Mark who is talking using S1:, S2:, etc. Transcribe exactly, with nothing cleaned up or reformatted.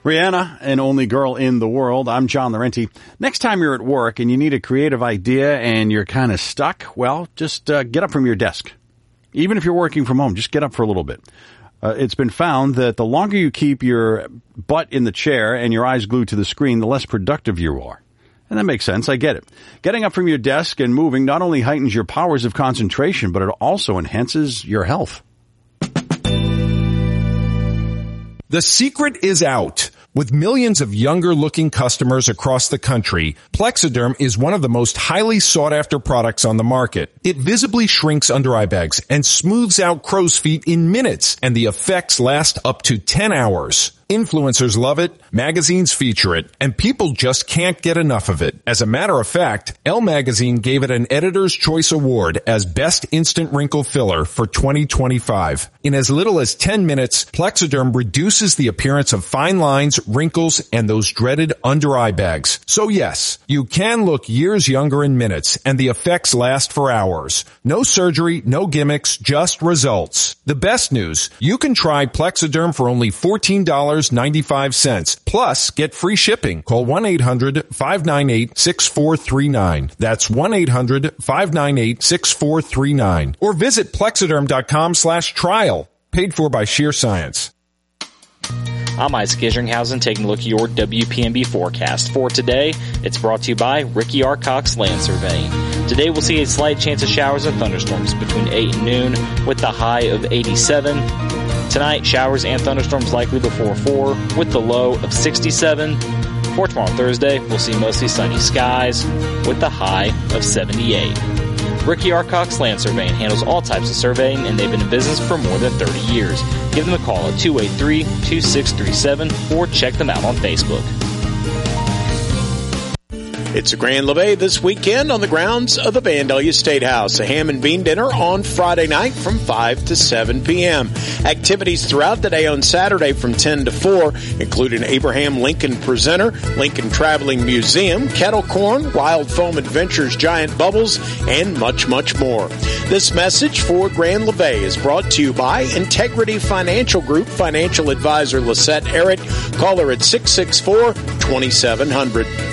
S1: Rihanna, an only girl in the world. I'm John Laurenti. Next time you're at work and you need a creative idea and you're kind of stuck, well, just uh, get up from your desk. Even if you're working from home, just get up for a little bit. Uh, it's been found that the longer you keep your butt in the chair and your eyes glued to the screen, the less productive you are. And that makes sense. I get it. Getting up from your desk and moving not only heightens your powers of concentration, but it also enhances your health.
S2: The secret is out. With millions of younger-looking customers across the country, Plexiderm is one of the most highly sought-after products on the market. It visibly shrinks under-eye bags and smooths out crow's feet in minutes, and the effects last up to ten hours. Influencers love it, magazines feature it, and people just can't get enough of it. As a matter of fact, Elle Magazine gave it an Editor's Choice Award as Best Instant Wrinkle Filler for twenty twenty-five. In as little as ten minutes, Plexiderm reduces the appearance of fine lines, wrinkles, and those dreaded under-eye bags. So yes, you can look years younger in minutes, and the effects last for hours. No surgery, no gimmicks, just results. The best news, you can try Plexiderm for only fourteen dollars and ninety-five cents. Plus, get free shipping. Call one eight hundred five nine eight six four three nine. That's one eight hundred five nine eight six four three nine. Or visit plexiderm.com slash trial. Paid for by Sheer Science.
S3: I'm Isaac Isringhausen taking a look at your W P M B forecast. For today, it's brought to you by Ricky R. Cox Land Surveying. Today we'll see a slight chance of showers and thunderstorms between eight and noon with the high of eighty-seven. Tonight, showers and thunderstorms likely before four with the low of sixty-seven. For tomorrow, Thursday, we'll see mostly sunny skies with the high of seventy-eight. Ricky R. Cox Land Surveying handles all types of surveying, and they've been in business for more than thirty years. Give them a call at two eight three, two six three seven or check them out on Facebook.
S4: It's a Grand Levee this weekend on the grounds of the Vandalia State House. A ham and bean dinner on Friday night from five to seven p.m. Activities throughout the day on Saturday from ten to four, including Abraham Lincoln Presenter, Lincoln Traveling Museum, Kettle Corn, Wild Foam Adventures, Giant Bubbles, and much, much more. This message for Grand Levee is brought to you by Integrity Financial Group, Financial Advisor Lisette Errett. Call her at six six four, two seven zero zero.